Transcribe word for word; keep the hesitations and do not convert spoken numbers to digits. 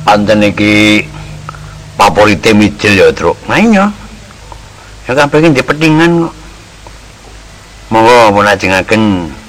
Panten iki favorite mijil ya, Truk. Nah iya. Ya kabeh iki ndek pedhingan kok. Monggo munajengaken